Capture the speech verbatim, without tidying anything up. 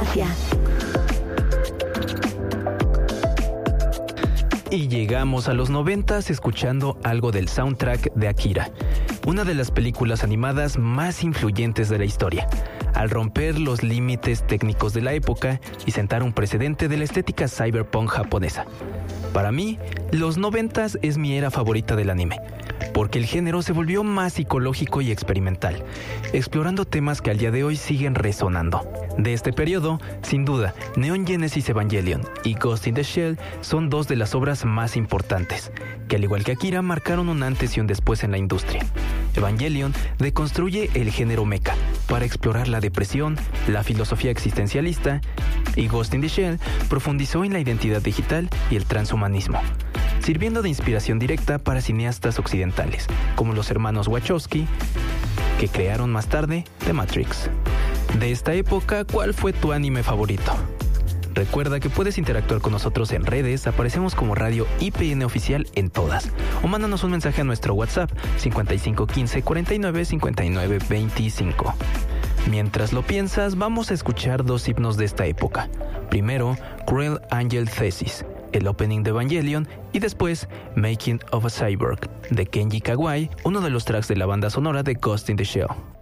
Nostalgia. Y llegamos a los noventas escuchando algo del soundtrack de Akira, una de las películas animadas más influyentes de la historia, al romper los límites técnicos de la época y sentar un precedente de la estética cyberpunk japonesa. Para mí, los noventas es mi era favorita del anime, porque el género se volvió más psicológico y experimental, explorando temas que al día de hoy siguen resonando. De este periodo, sin duda, Neon Genesis Evangelion y Ghost in the Shell son dos de las obras más importantes, que al igual que Akira marcaron un antes y un después en la industria. Evangelion deconstruye el género mecha para explorar la depresión, la filosofía existencialista, y Ghost in the Shell profundizó en la identidad digital y el transhumanismo, sirviendo de inspiración directa para cineastas occidentales, como los hermanos Wachowski, que crearon más tarde The Matrix. De esta época, ¿cuál fue tu anime favorito? Recuerda que puedes interactuar con nosotros en redes, aparecemos como Radio I P N Oficial en todas, o mándanos un mensaje a nuestro WhatsApp cincuenta y cinco quince cuarenta y nueve cincuenta y nueve veinticinco. Mientras lo piensas, vamos a escuchar dos himnos de esta época. Primero, Cruel Angel Thesis, el opening de Evangelion, y después Making of a Cyborg, de Kenji Kawai, uno de los tracks de la banda sonora de Ghost in the Shell.